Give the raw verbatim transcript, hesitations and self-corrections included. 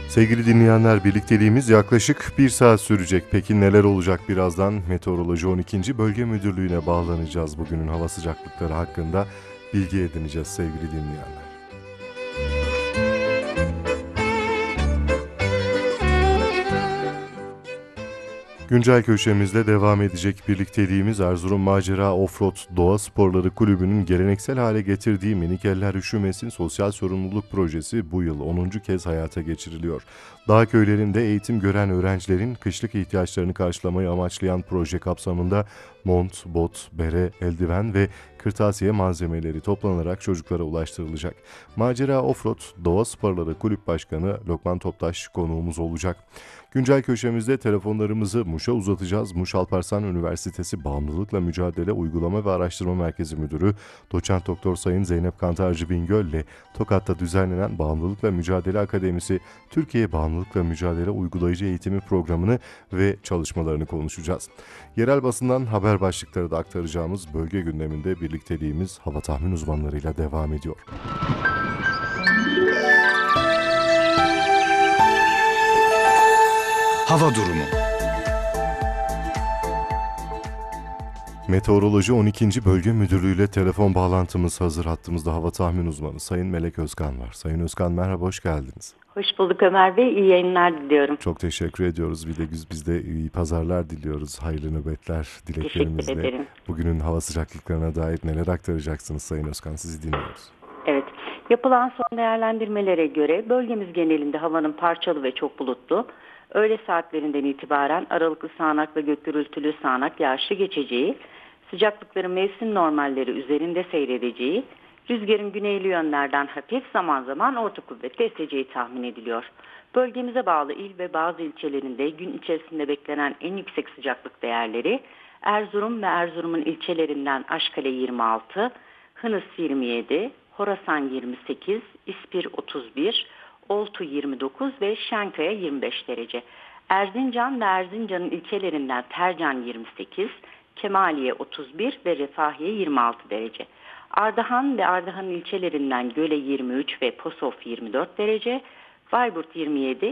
Sevgili dinleyenler, birlikteliğimiz yaklaşık bir saat sürecek. Peki neler olacak birazdan? Meteoroloji on ikinci. Bölge Müdürlüğü'ne bağlanacağız. Bugünün hava sıcaklıkları hakkında bilgi edineceğiz sevgili dinleyenler. Güncel köşemizde devam edecek birlikteliğimiz Erzurum Macera Offroad Doğa Sporları Kulübü'nün geleneksel hale getirdiği Minik Eller Üşümesin sosyal sorumluluk projesi bu yıl onuncu kez hayata geçiriliyor. Dağ köylerinde eğitim gören öğrencilerin kışlık ihtiyaçlarını karşılamayı amaçlayan proje kapsamında mont, bot, bere, eldiven ve kırtasiye malzemeleri toplanarak çocuklara ulaştırılacak. Macera Offroad Doğa Sporları Kulüp Başkanı Lokman Toptaş konuğumuz olacak. Güncel köşemizde telefonlarımızı Muş'a uzatacağız. Muş Alparslan Üniversitesi Bağımlılıkla Mücadele Uygulama ve Araştırma Merkezi Müdürü Doçent Doktor Sayın Zeynep Kantarcı Bingöl ile Tokat'ta düzenlenen Bağımlılıkla Mücadele Akademisi Türkiye Bağımlılıkla Mücadele Uygulayıcı Eğitimi Programını ve çalışmalarını konuşacağız. Yerel basından haber başlıkları da aktaracağımız bölge gündeminde birlikteliğimiz hava tahmin uzmanlarıyla devam ediyor. Hava durumu. Meteoroloji on ikinci. Bölge Müdürlüğü ile telefon bağlantımız hazır. Hattımızda hava tahmin uzmanı Sayın Melek Özkan var. Sayın Özkan merhaba, hoş geldiniz. Hoş bulduk Ömer Bey, iyi yayınlar diliyorum. Çok teşekkür ediyoruz. Bir de biz, biz de iyi pazarlar diliyoruz. Hayırlı nöbetler dileklerimizle. Teşekkür ederim. Bugünün hava sıcaklıklarına dair neler aktaracaksınız Sayın Özkan? Sizi dinliyoruz. Evet, yapılan son değerlendirmelere göre bölgemiz genelinde havanın parçalı ve çok bulutlu, öğle saatlerinden itibaren aralıklı sağanak ve gök gürültülü sağanak yağışlı geçeceği, sıcaklıkların mevsim normalleri üzerinde seyredeceği, rüzgarın güneyli yönlerden hafif zaman zaman orta kuvvetle eseceği tahmin ediliyor. Bölgemize bağlı il ve bazı ilçelerinde gün içerisinde beklenen en yüksek sıcaklık değerleri Erzurum ve Erzurum'un ilçelerinden Aşkale yirmi altı, Hınıs yirmi yedi, Horasan yirmi sekiz, İspir otuz bir, Oltu yirmi dokuz ve Şenkaya yirmi beş derece. Erzincan ve Erzincan'ın ilçelerinden Tercan yirmi sekiz, Kemaliye otuz bir ve Refahiye yirmi altı derece. Ardahan ve Ardahan'ın ilçelerinden Göle yirmi üç ve Posof yirmi dört derece, Bayburt yirmi yedi,